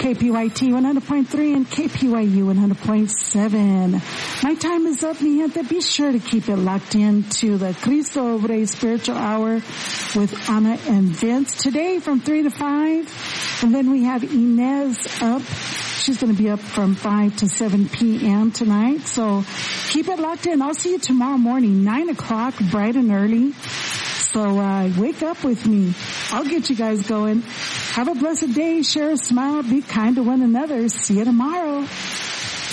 KPYT 100.3 and KPYU 100.7. My time is up, mi gente. Be sure to keep it locked in to the Cristo Obre Spiritual Hour with Anna and Vince today from 3 to 5. And then we have Inez up. She's going to be up from 5 to 7 p.m. tonight. So keep it locked in. I'll see you tomorrow morning, 9 o'clock, bright and early. So wake up with me. I'll get you guys going. Have a blessed day. Share a smile. Be kind to one another. See you tomorrow.